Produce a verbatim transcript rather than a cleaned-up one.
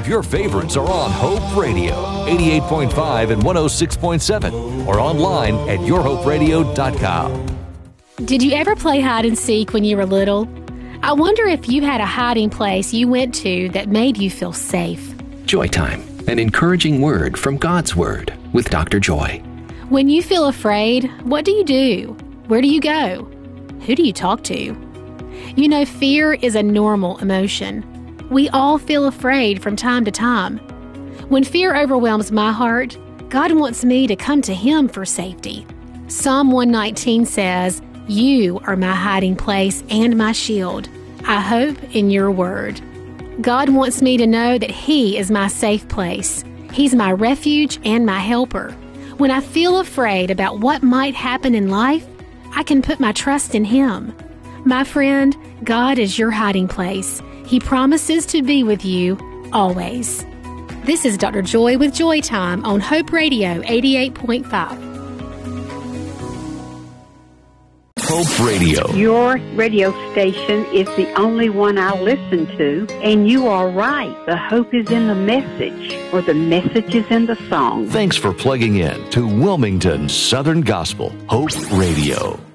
of your favorites are on Hope Radio, eighty-eight point five and one oh six point seven, or online at your hope radio dot com. Did you ever play hide and seek when you were little? I wonder if you had a hiding place you went to that made you feel safe. Joy Time, an encouraging word from God's Word with Doctor Joy. When you feel afraid, what do you do? Where do you go? Who do you talk to? You know, fear is a normal emotion. We all feel afraid from time to time. When fear overwhelms my heart, God wants me to come to Him for safety. Psalm one nineteen says, "You are my hiding place and my shield. I hope in your word." God wants me to know that He is my safe place. He's my refuge and my helper. When I feel afraid about what might happen in life, I can put my trust in Him. My friend, God is your hiding place. He promises to be with you always. This is Doctor Joy with Joy Time on Hope Radio eighty-eight point five. Hope Radio. Your radio station is the only one I listen to, and you are right. The hope is in the message, or the message is in the song. Thanks for plugging in to Wilmington Southern Gospel Hope Radio.